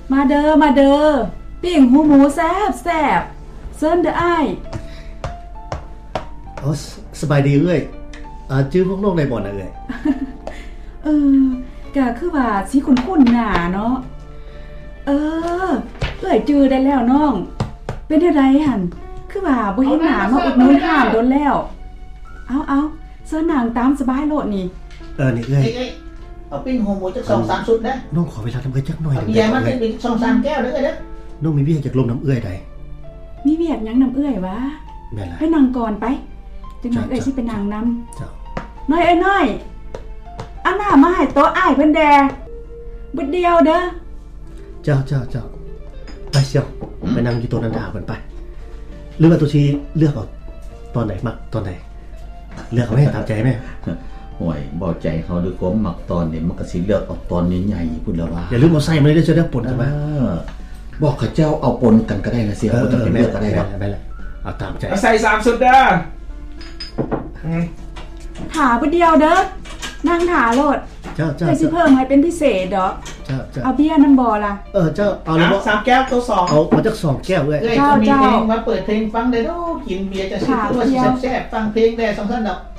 มาเด้อปิ้งหูหมูแซ่บเซิ้นเด้ออ้ายอ๋อสบายดีเอ้ยจื้อพวกนกในบ่อนน่ะเอ้ยก็คือว่าสิคุ้นๆหน้าเนาะเอ้ยจื้อได้แล้วน้องเป็นจังได๋หั่นคือว่าบ่เห็นหน้ามาอุดหนุนห้ามโดนแล้วเอาเซิ้นนางตามสบายโลดนี่นี่เอ้ยเอาปิ้งหูหมูจัก 2-3 ชุดนะน้องขอเวลาทำเอ้ยจักหน่อยเบียร์มาเป็น 2-3 แก้วเด้อเด้อน้องมีเวียกจากลมน้ำเอ้ยใดมีเวียกหยังน้ำเอ้ยวะแม่ล่ะให้นางก่อนไปจังหวะเอ้ยสิเป็นนางนำเจ้าน้อยอันหน้ามาให้โต๊ะอ้ายเพิ่นแดบึดเดียวเด้อเจ้าไปเชียวไปนั่งอยู่โต๊ะนันดาเพิ่นไปหรือว่าตัวชีเลือกเอาตอนไหนมักตอนไหนเลือกเอาให้ตามใจแม่ห่วยบ่ใจเขาด้วยความมักตอนนี้มันก็สิเลือกเอาตอนใหญ่ๆพุ่นละว่าอย่าลืมเอาใส่มาเลยจะได้ปนกันมาบอกเขาเจ้าเอาปนกันก็ได้นะเสียบ่ต้องเลือกก็ได้ครับไปเลยเอาตามใจใส่3ชุดเด้อถาบึดเดียวเด้อนั่งถาโลดเจ้าสิเพิ่มให้เป็นพิเศษดอกเอาเบียร์นำบ่ล่ะเจ้าเอาแล้วบ่ 3แก้วตัว2 เอามาจัก2แก้วเอ้ยเจ้ามีเพลงมาเปิดเพลงฟังได้ดอกกินเบียร์จะสิตัวแซ่บฟังเพลงได้2ซั่นดอก